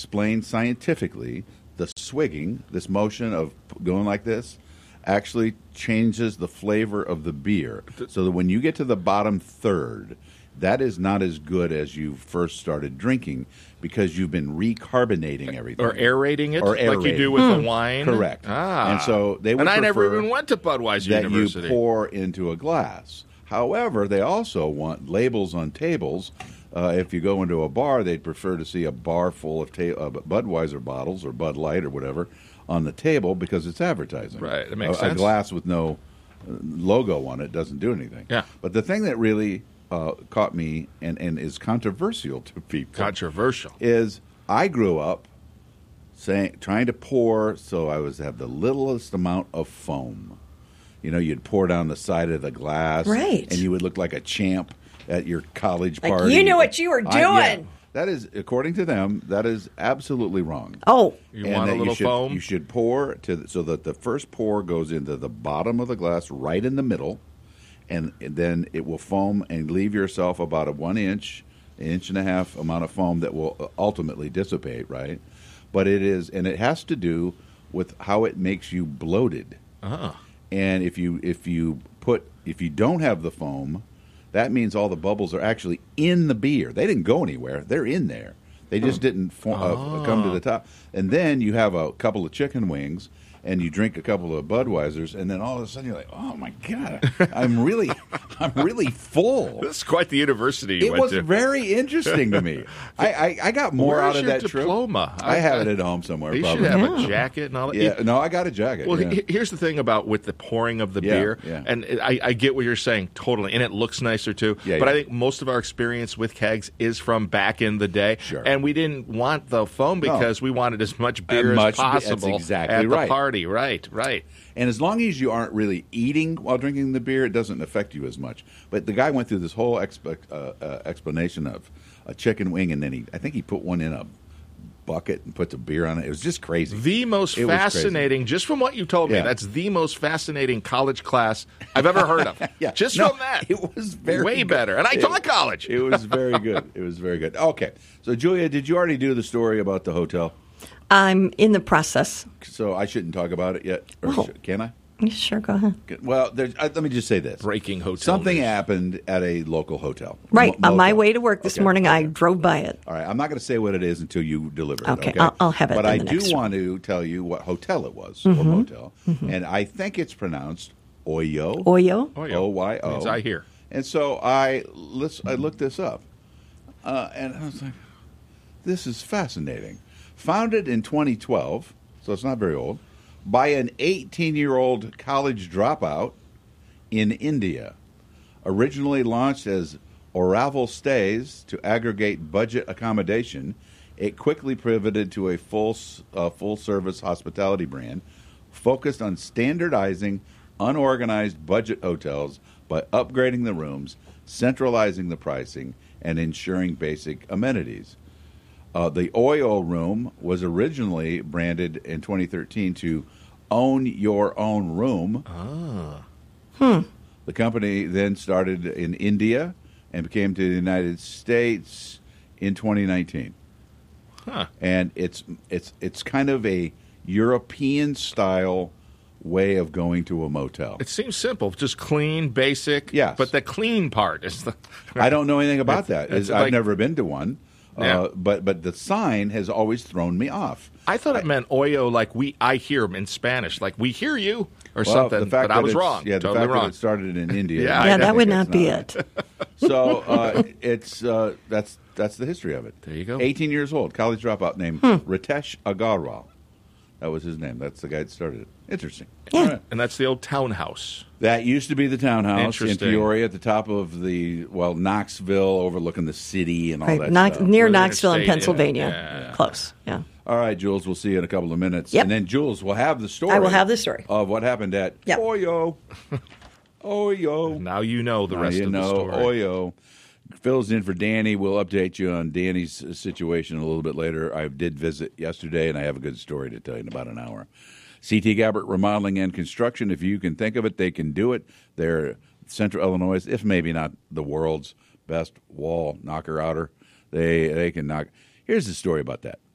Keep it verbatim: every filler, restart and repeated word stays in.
explained scientifically the swigging, this motion of going like this, actually changes the flavor of the beer. So that when you get to the bottom third, that is not as good as you first started drinking because you've been recarbonating everything. Or aerating it, or aerating. like you do with Hmm. the wine? Correct. Ah. And so they would And I never prefer even went to Budweiser that University. you pour into a glass. However, they also want labels on tables. Uh, if you go into a bar, they'd prefer to see a bar full of ta- uh, Budweiser bottles or Bud Light or whatever on the table because it's advertising. Right, that makes a, sense. A glass with no uh, logo on it doesn't do anything. Yeah. But the thing that really uh, caught me and, and is controversial to people Controversial. is I grew up saying trying to pour so I was have the littlest amount of foam. You know, you'd pour down the side of the glass, Right. and you would look like a champ at your college Like, party. you knew what you were I- yeah. doing. That is, according to them, that is absolutely wrong. Oh, You And want that a little you should, foam? You should pour to so that the first pour goes into the bottom of the glass, right in the middle, and then it will foam and leave yourself about a one inch, inch and a half amount of foam that will ultimately dissipate. Right, but it is, and it has to do with how it makes you bloated. Uh-huh. And if you if you put if you don't have the foam, that means all the bubbles are actually in the beer. They didn't go anywhere. They're in there. They just didn't fo- uh, come to the top. And then you have a couple of chicken wings, and you drink a couple of Budweisers, and then all of a sudden you're like, "Oh my god, I'm really, I'm really full." This is quite the university you It went was to. very interesting to me. I, I, I got more Where's out of your that diploma? trip. I, have it at home somewhere. You probably. should have a jacket and all that. Yeah, no, I got a jacket. Well, yeah. he- here's the thing about with the pouring of the Yeah, beer, yeah. and I, I get what you're saying totally, and it looks nicer too. Yeah, but yeah. I think most of our experience with kegs is from back in the day, Sure. and we didn't want the foam No. because we wanted as much beer much as be- that's possible exactly at right. the party. Right, right. And as long as you aren't really eating while drinking the beer, it doesn't affect you as much. But the guy went through this whole expe- uh, uh, explanation of a chicken wing, and then he, I think he put one in a bucket and put the beer on it. It was just crazy. The most It was crazy. fascinating, just from what you told me, Yeah. that's the most fascinating college class I've ever heard of. Yeah, Just no, from that. it was very way good. better. And I It- taught college. It was very good. It was very good. Okay, so Julia, did you already do the story about the hotel? I'm in the process. So I shouldn't talk about it yet, or Oh. should, can I? Sure, go ahead. Good. Well, there's, uh, let me just say this: Breaking hotel Something news. happened at a local hotel. Right, Mo- on my motel. way to work this Okay, morning, I okay. drove by it. All right, I'm not going to say what it is until you deliver it. Okay, Okay, I'll- I'll have it But in I the do next want to tell you what hotel it was or motel, and I think it's pronounced Oyo. Oyo? Oh, yeah. O Y O. Means I hear. And so I let's I looked this up, uh, and I was like, "This is fascinating." Founded in twenty twelve, so it's not very old, by an eighteen-year-old college dropout in India. Originally launched as Oraval Stays to aggregate budget accommodation, it quickly pivoted to a full uh, full-service hospitality brand focused on standardizing unorganized budget hotels by upgrading the rooms, centralizing the pricing, and ensuring basic amenities. Uh, the Oyo room was originally branded in twenty thirteen to Own Your Own Room. Ah. Hmm. The company then started in India and became to the United States in twenty nineteen. Huh. And it's it's it's kind of a European style way of going to a motel. It seems simple, just clean, basic. Yes. But the clean part is the. I don't know anything about that. It's I've like- never been to one, Yeah. uh, but but the sign has always thrown me off. I thought it meant oyo like we. I hear in Spanish, like we hear you or Well, something. the fact But I that was it's- wrong. Yeah, the totally fact wrong. that it started in India. Yeah, I Yeah, think that would that's not be it. So uh, it's uh, that's that's the history of it. There you go. eighteen years old, college dropout named Ritesh Agarwal. That was his name. That's the guy that started it. Interesting. Yeah. All right. And that's the old townhouse. That used to be the townhouse in Interesting. Peoria at the top of the, well, Knoxville, overlooking the city and all Right, that Knox- stuff. near Northern Knoxville in Interstate, Pennsylvania. yeah. Close, yeah. All right, Jules, we'll see you in a couple of minutes. Yep. And then, Jules, will have the story. I will have the story. Of what happened at Yep. Oyo. Oyo. Now you know the Now rest you of the know, story. Oyo. Phil's in for Danny. We'll update you on Danny's situation a little bit later. I did visit yesterday, and I have a good story to tell you in about an hour. C T Gabbert Remodeling and Construction. If you can think of it, they can do it. They're Central Illinois, if maybe not the world's best wall knocker outer. They they can knock. Here's the story about that.